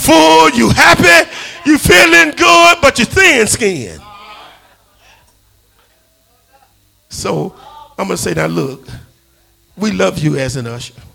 full, you happy, you feeling good, but you're thin skinned. So I'm going to say, now look, we love you as an usher.